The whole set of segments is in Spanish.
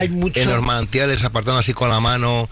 hay mucho... en los manantiales apartando así con la mano.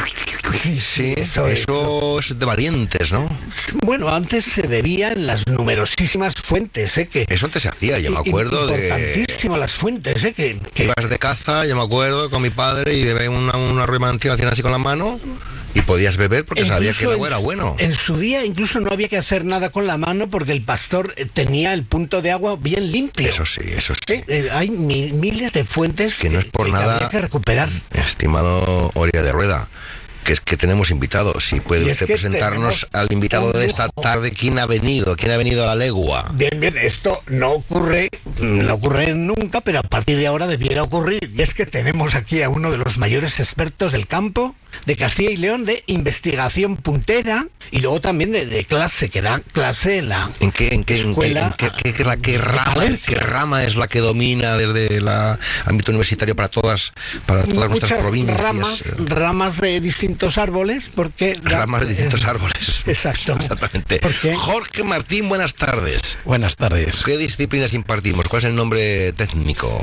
Sí, Eso es de valientes, ¿no? Bueno, antes se bebía en las numerosísimas fuentes, que... Eso antes se hacía, yo me acuerdo de... Importantísimas las fuentes, que... Ibas de caza, yo me acuerdo, con mi padre, y bebé una rueda manantial, hacían así con la mano, y podías beber porque sabía que el agua era bueno. En su día incluso no había que hacer nada con la mano porque el pastor tenía el punto de agua bien limpio. Eso sí. Hay miles de fuentes que no es por nada había que recuperar. Estimado Oria de Rueda, que es que tenemos invitados. Si puede usted presentarnos al invitado de esta tarde, ¿quién ha venido? ¿Quién ha venido a la legua? Bien, esto no ocurre nunca, pero a partir de ahora debiera ocurrir. Y es que tenemos aquí a uno de los mayores expertos del campo de Castilla y León, de investigación puntera, y luego también de clase, que da clase en la escuela. ¿Qué rama es la que domina desde el ámbito universitario para todas nuestras provincias? Ramas de distintos árboles, porque... Ramas de distintos árboles. Exacto. Exactamente. Jorge Martín, buenas tardes. Buenas tardes. ¿Qué disciplinas impartimos? ¿Cuál es el nombre técnico?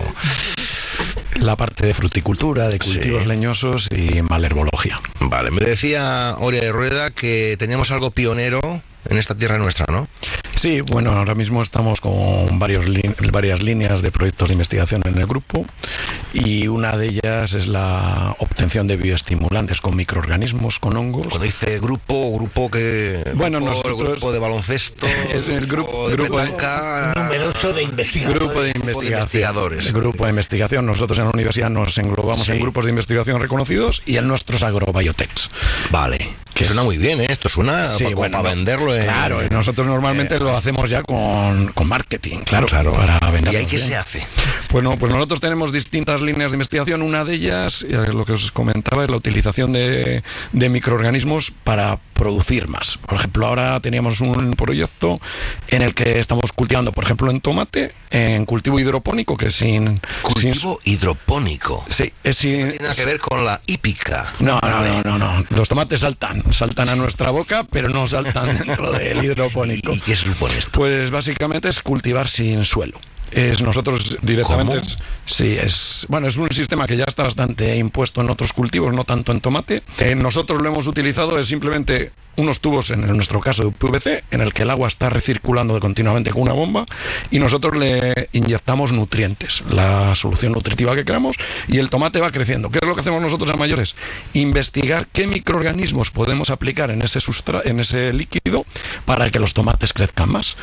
La parte de fruticultura, de cultivos leñosos y malherbología. Vale, me decía Oria de Rueda que teníamos algo pionero en esta tierra nuestra, ¿no? Sí, bueno, ahora mismo estamos con varias líneas de proyectos de investigación en el grupo, y una de ellas es la obtención de bioestimulantes con microorganismos, con hongos. Cuando dice grupo que... Bueno, nosotros... El grupo de baloncesto... Es el grupo de numeroso de investigadores. Grupo de investigadores. Grupo de investigación. Nosotros en la universidad nos englobamos en grupos de investigación reconocidos, y el nuestro es Agrobiotech. Vale. Que suena muy bien, ¿eh? Esto suena para venderlo. Claro, y nosotros normalmente lo hacemos ya con marketing, claro. Para venderlo. ¿Y ahí qué se hace? Bueno, pues nosotros tenemos distintas líneas de investigación. Una de ellas, lo que os comentaba, es la utilización de microorganismos para producir más. Por ejemplo, ahora teníamos un proyecto en el que estamos cultivando, por ejemplo, en tomate, en cultivo hidropónico, que sin... ¿Cultivo hidropónico? Sí, es sin... No tiene nada que ver con la hípica. No. Los tomates saltan a nuestra boca, pero no saltan dentro del hidropónico. ¿Y qué supone esto? Pues básicamente es cultivar sin suelo. Nosotros directamente... ¿Cómo? Sí, es un sistema que ya está bastante impuesto en otros cultivos, no tanto en tomate. Nosotros lo hemos utilizado, es simplemente unos tubos, en nuestro caso de PVC, en el que el agua está recirculando continuamente con una bomba, y nosotros le inyectamos nutrientes, la solución nutritiva que queramos, y el tomate va creciendo. ¿Qué es lo que hacemos nosotros a mayores? Investigar qué microorganismos podemos aplicar en ese líquido para que los tomates crezcan más.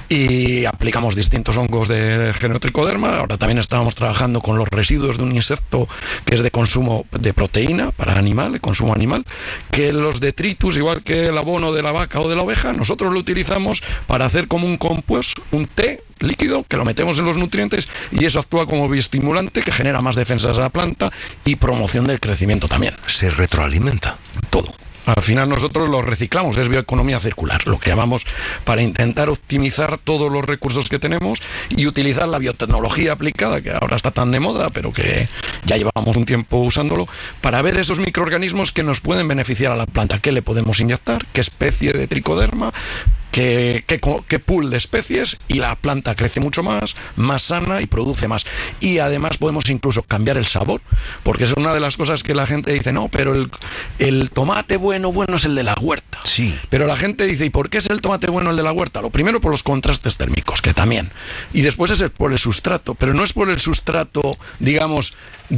Y aplicamos distintos hongos de género Trichoderma. Ahora también estábamos trabajando con los residuos de un insecto que es de consumo de proteína para animal, de consumo animal, que los detritus, igual que el abono de la vaca o de la oveja, nosotros lo utilizamos para hacer como un compost, un té líquido, que lo metemos en los nutrientes, y eso actúa como bioestimulante, que genera más defensas a la planta y promoción del crecimiento también. Se retroalimenta todo. Al final nosotros lo reciclamos, es bioeconomía circular, lo que llamamos, para intentar optimizar todos los recursos que tenemos y utilizar la biotecnología aplicada, que ahora está tan de moda, pero que ya llevamos un tiempo usándolo, para ver esos microorganismos que nos pueden beneficiar a la planta. ¿Qué le podemos inyectar? ¿Qué especie de tricoderma? ¿Qué pool de especies? Y la planta crece mucho más sana y produce más. Y además podemos incluso cambiar el sabor, porque es una de las cosas que la gente dice, no, pero el tomate bueno es el de la huerta. Sí. Pero la gente dice, ¿y por qué es el tomate bueno el de la huerta? Lo primero por los contrastes térmicos, que también. Y después es por el sustrato, pero no es por el sustrato, digamos,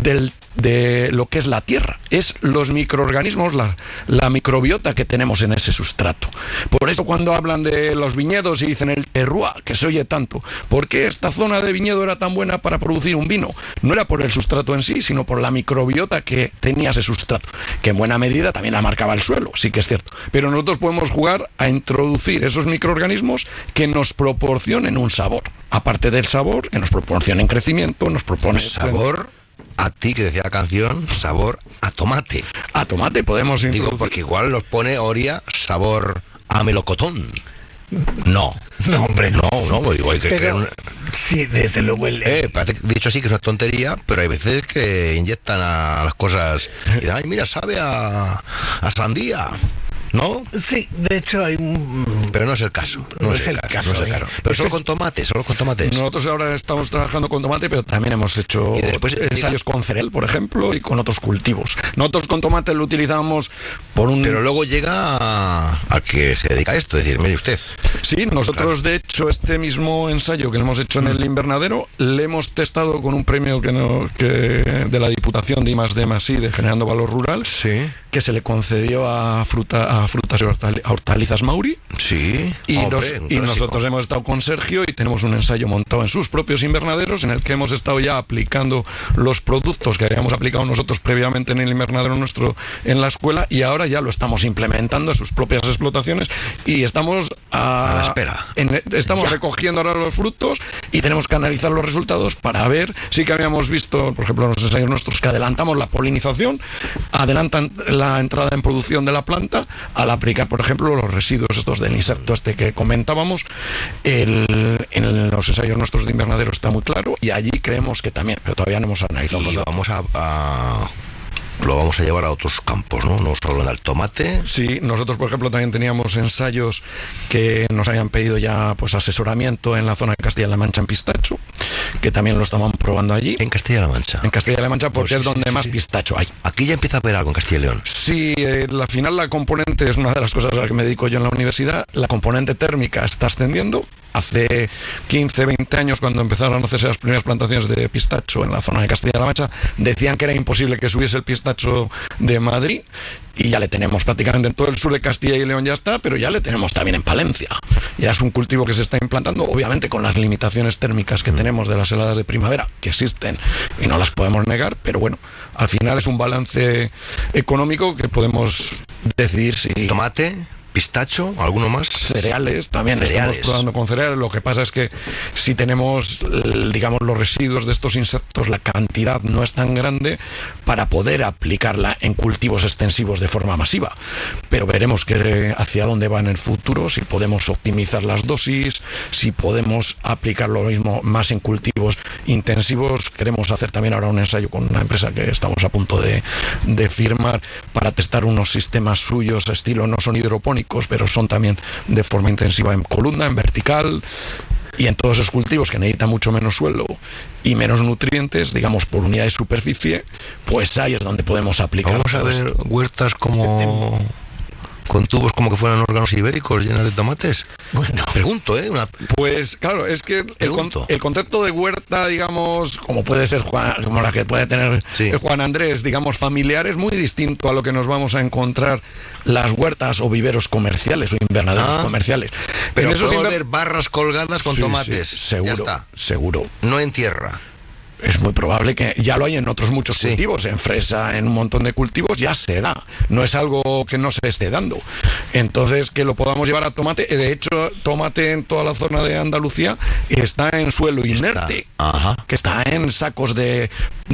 de lo que es la tierra, es los microorganismos, la microbiota que tenemos en ese sustrato. Por eso cuando hablan de los viñedos y dicen el terroir, que se oye tanto, ¿por qué esta zona de viñedo era tan buena para producir un vino? No era por el sustrato en sí, sino por la microbiota que tenía ese sustrato, que en buena medida también la marcaba el suelo, sí que es cierto. Pero nosotros podemos jugar a introducir esos microorganismos que nos proporcionen un sabor, aparte del sabor, que nos proporcionen crecimiento, nos propone... ¿Sabor? A ti, que decía la canción, sabor a tomate. A tomate podemos introducir. Digo, porque igual nos pone Oria sabor a melocotón. No, hombre, no, igual que pero, sí, desde luego parece dicho así que es una tontería, pero hay veces que inyectan a las cosas y dicen, ay, mira, sabe a sandía. ¿no? Sí, de hecho hay un... Pero no es el caso. No es el caso. Pero solo con tomates. Nosotros ahora estamos trabajando con tomate, pero también hemos hecho ensayos con cerel, por ejemplo, y con otros cultivos. Nosotros con tomate lo utilizamos por un... Pero luego llega a que se dedica a esto, es decir, mire usted. Sí, nosotros de hecho este mismo ensayo que le hemos hecho en el invernadero, le hemos testado con un premio de la Diputación de I+D+I de Generando Valor Rural, sí, que se le concedió a frutas y hortalizas Mauri. Sí. Y nosotros hemos estado con Sergio y tenemos un ensayo montado en sus propios invernaderos en el que hemos estado ya aplicando los productos que habíamos aplicado nosotros previamente en el invernadero nuestro en la escuela, y ahora ya lo estamos implementando en sus propias explotaciones y estamos a la espera. Estamos recogiendo ahora los frutos y tenemos que analizar los resultados para ver. Sí que habíamos visto, por ejemplo, en los ensayos nuestros, que adelantamos la polinización, adelantan la entrada en producción de la planta al aplicar, por ejemplo, los residuos estos del insecto que comentábamos. En los ensayos nuestros de invernadero está muy claro y allí creemos que también, pero todavía no hemos analizado. Y lo vamos a llevar a otros campos, ¿no? No solo en el tomate. Sí, nosotros, por ejemplo, también teníamos ensayos que nos habían pedido ya pues asesoramiento en la zona de Castilla-La Mancha en pistacho, que también lo estaban probando allí. ¿En Castilla-La Mancha? En Castilla-La Mancha, porque es donde más pistacho hay. Aquí ya empieza a haber algo en Castilla y León. Sí, al final la componente es una de las cosas a las que me dedico yo en la universidad. La componente térmica está ascendiendo. Hace 15, 20 años, cuando empezaron a hacerse las primeras plantaciones de pistacho en la zona de Castilla-La Mancha, decían que era imposible que subiese el pistacho de Madrid, y ya le tenemos prácticamente en todo el sur de Castilla y León, ya está, pero ya le tenemos también en Palencia. Ya es un cultivo que se está implantando, obviamente con las limitaciones térmicas que tenemos de las heladas de primavera, que existen y no las podemos negar, pero bueno, al final es un balance económico que podemos decidir si... Tomate, pistacho, ¿alguno más? Cereales, también estamos probando con cereales. Lo que pasa es que si tenemos, digamos, los residuos de estos insectos, la cantidad no es tan grande para poder aplicarla en cultivos extensivos de forma masiva. Pero veremos hacia dónde va en el futuro, si podemos optimizar las dosis, si podemos aplicar lo mismo más en cultivos intensivos. Queremos hacer también ahora un ensayo con una empresa que estamos a punto de firmar para testar unos sistemas suyos, estilo no son hidropónicos, pero son también de forma intensiva en columna, en vertical, y en todos esos cultivos que necesitan mucho menos suelo y menos nutrientes, digamos, por unidad de superficie, pues ahí es donde podemos aplicar. Vamos a ver huertas como... con tubos como que fueran órganos ibéricos llenas de tomates. Bueno, pregunto, Pues claro, es que el concepto de huerta, digamos, como puede ser como la que puede tener Juan Andrés, digamos, familiar, es muy distinto a lo que nos vamos a encontrar las huertas o viveros comerciales o invernaderos comerciales. Pero puede haber barras colgadas con tomates. Sí, seguro, ya está. Seguro. No en tierra. Es muy probable que ya lo hay en otros muchos cultivos, en fresa, en un montón de cultivos ya se da, no es algo que no se esté dando. Entonces, que lo podamos llevar a tomate, de hecho, tomate en toda la zona de Andalucía está en suelo inerte, que está en sacos de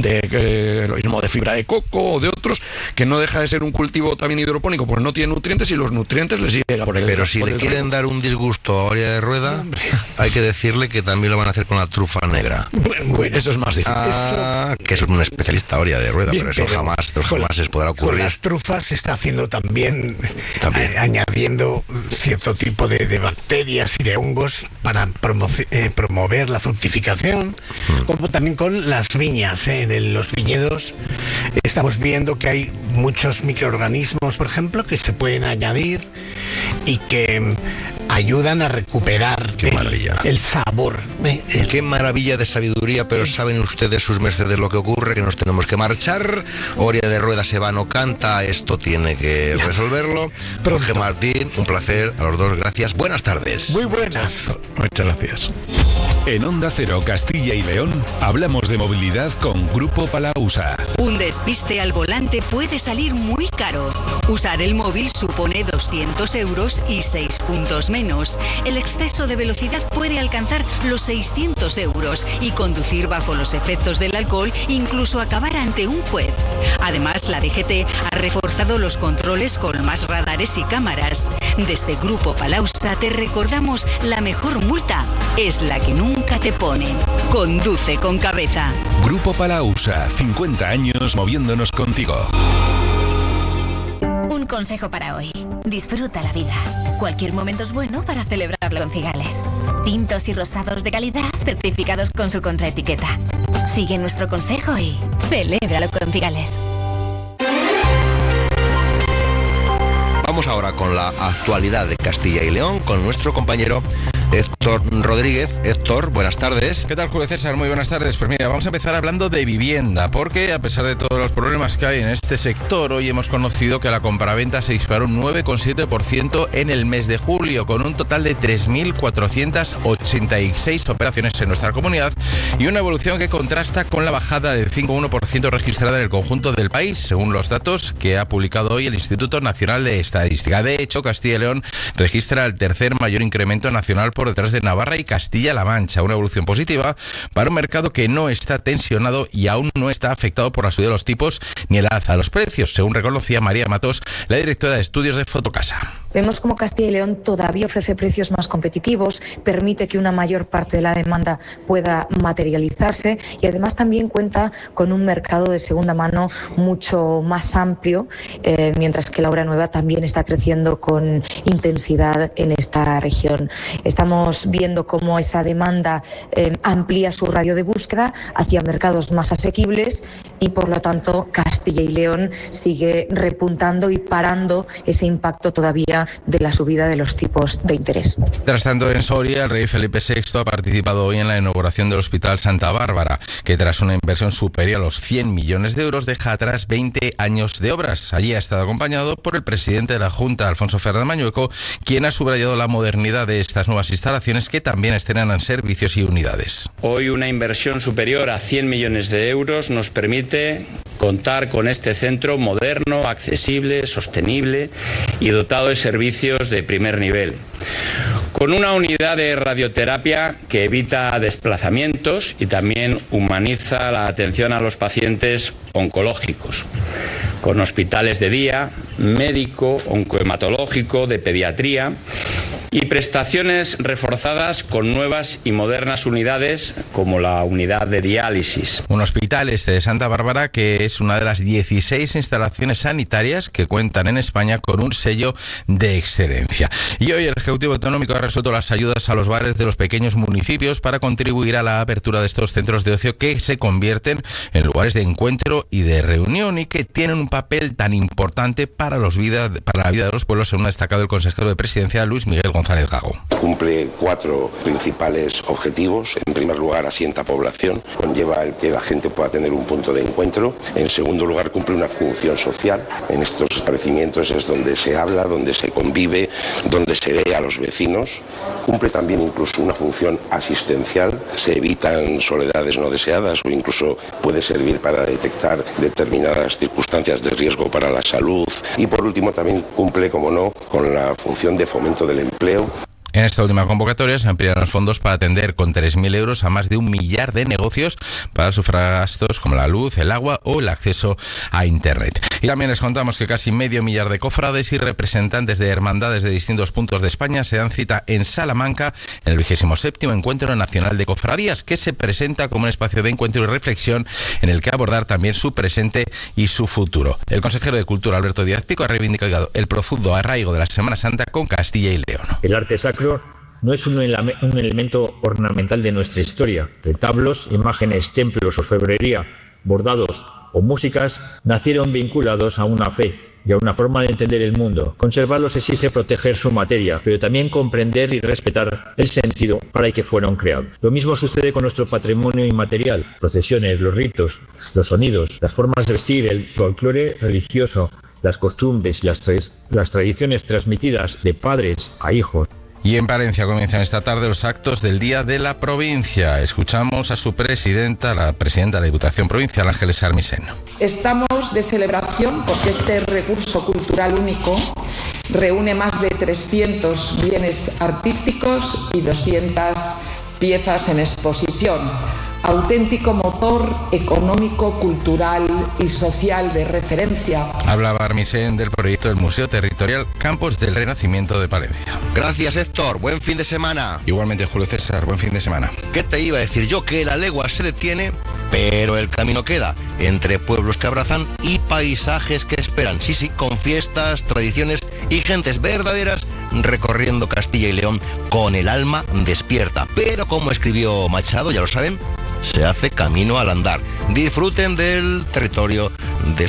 lo mismo de fibra de coco o de otros, que no deja de ser un cultivo también hidropónico, porque no tiene nutrientes y los nutrientes les llegan por el... Pero si le quieren dar un disgusto a Oria de Rueda, hay que decirle que también lo van a hacer con la trufa negra. Bueno, eso es más difícil. Que es un especialista Oria de Rueda, pero eso jamás se podrá ocurrir. Con las trufas se está haciendo también. Añadiendo cierto tipo de bacterias y de hongos para promover la fructificación, como también con las viñas. En los viñedos estamos viendo que hay muchos microorganismos, por ejemplo, que se pueden añadir y que ayudan a recuperar el sabor. Qué maravilla de sabiduría, pero saben ustedes, sus mercedes, lo que ocurre, que nos tenemos que marchar. Oria de Rueda se va, no canta, esto tiene que resolverlo. Jorge Martín, un placer a los dos, gracias. Buenas tardes. Muy buenas. Muchas gracias. En Onda Cero Castilla y León hablamos de movilidad con Grupo Palausa. Un despiste al volante puede salir muy caro. Usar el móvil supone 200 euros y 6 puntos menos. El exceso de velocidad puede alcanzar los 600 euros y conducir bajo los efectos del alcohol incluso acabar ante un juez. Además, la DGT ha reforzado los controles con más radares y cámaras. Desde Grupo Palausa te recordamos: la mejor multa es la que nunca te ponen. Conduce con cabeza. Grupo Palausa, 50 años moviéndonos contigo. Un consejo para hoy. Disfruta la vida. Cualquier momento es bueno para celebrarlo con Cigales. Tintos y rosados de calidad certificados con su contraetiqueta. Sigue nuestro consejo y celébralo con Cigales. Vamos ahora con la actualidad de Castilla y León con nuestro compañero Héctor Rodríguez. Héctor, buenas tardes. ¿Qué tal, Julio César? Muy buenas tardes. Pues mira, vamos a empezar hablando de vivienda, porque a pesar de todos los problemas que hay en este sector, hoy hemos conocido que la compraventa se disparó un 9,7% en el mes de julio, con un total de 3.486 operaciones en nuestra comunidad y una evolución que contrasta con la bajada del 5,1% registrada en el conjunto del país, según los datos que ha publicado hoy el Instituto Nacional de Estadística. De hecho, Castilla y León registra el tercer mayor incremento nacional por detrás de Navarra y Castilla-La Mancha, una evolución positiva para un mercado que no está tensionado y aún no está afectado por la subida de los tipos ni el alza de los precios, según reconocía María Matos, la directora de estudios de Fotocasa. Vemos como Castilla y León todavía ofrece precios más competitivos, permite que una mayor parte de la demanda pueda materializarse y además también cuenta con un mercado de segunda mano mucho más amplio, mientras que la obra nueva también está creciendo con intensidad en esta región. Estamos viendo cómo esa demanda amplía su radio de búsqueda hacia mercados más asequibles y, por lo tanto, Castilla y León sigue repuntando y parando ese impacto todavía de la subida de los tipos de interés. Tras tanto, en Soria, el rey Felipe VI ha participado hoy en la inauguración del Hospital Santa Bárbara, que tras una inversión superior a los 100 millones de euros deja atrás 20 años de obras. Allí ha estado acompañado por el presidente de la Junta, Alfonso Fernández Mañueco, quien ha subrayado la modernidad de estas nuevas instalaciones que también estrenan servicios y unidades. Hoy una inversión superior a 100 millones de euros nos permite contar con este centro moderno, accesible, sostenible y dotado de servicios de primer nivel. Con una unidad de radioterapia que evita desplazamientos y también humaniza la atención a los pacientes oncológicos. Con hospitales de día, médico, oncohematológico, de pediatría y prestaciones reforzadas con nuevas y modernas unidades como la unidad de diálisis. Un hospital este de Santa Bárbara que es una de las 16 instalaciones sanitarias que cuentan en España con un sello de excelencia. Y hoy el Ejecutivo Autonómico ha resuelto las ayudas a los bares de los pequeños municipios para contribuir a la apertura de estos centros de ocio que se convierten en lugares de encuentro y de reunión y que tienen un papel tan importante para la vida de los pueblos, según ha destacado el consejero de Presidencia, Luis Miguel González Gago. Cumple 4 principales objetivos. En primer lugar, asienta población, conlleva el que la gente pueda tener un punto de encuentro. En segundo lugar, cumple una función social. En estos establecimientos es donde se habla, donde se convive, donde se ve a los vecinos. Cumple también incluso una función asistencial. Se evitan soledades no deseadas o incluso puede servir para detectar determinadas circunstancias de riesgo para la salud. Y por último, también cumple, como no, con la función de fomento del empleo. En esta última convocatoria se amplían los fondos para atender con 3.000 euros a más de 1 millar de negocios para sufragar gastos como la luz, el agua o el acceso a Internet. Y también les contamos que casi medio millar de cofrades y representantes de hermandades de distintos puntos de España se dan cita en Salamanca en el 27º Encuentro Nacional de Cofradías, que se presenta como un espacio de encuentro y reflexión en el que abordar también su presente y su futuro. El consejero de Cultura, Alberto Díaz Pico, ha reivindicado el profundo arraigo de la Semana Santa con Castilla y León. El arte sacro no es un elemento ornamental de nuestra historia. Retablos, imágenes, templos, orfebrería, bordados o músicas nacieron vinculados a una fe y a una forma de entender el mundo. Conservarlos exige proteger su materia, pero también comprender y respetar el sentido para el que fueron creados. Lo mismo sucede con nuestro patrimonio inmaterial: procesiones, los ritos, los sonidos, las formas de vestir, el folclore religioso, las costumbres y las tradiciones transmitidas de padres a hijos. Y en Palencia comienzan esta tarde los actos del Día de la Provincia. Escuchamos a su presidenta, la presidenta de la Diputación Provincial, Ángeles Armisen. Estamos de celebración porque este recurso cultural único reúne más de 300 bienes artísticos y 200 piezas en exposición. Auténtico motor económico, cultural y social de referencia. Hablaba Armisen del proyecto del Museo Territorial Campos del Renacimiento de Palencia. Gracias, Héctor. Buen fin de semana. Igualmente, Julio César. Buen fin de semana. ¿Qué te iba a decir yo? Que la legua se detiene, pero el camino queda entre pueblos que abrazan y paisajes que esperan. Sí, con fiestas, tradiciones y gentes verdaderas recorriendo Castilla y León con el alma despierta. Pero como escribió Machado, ya lo saben, se hace camino al andar. Disfruten del territorio de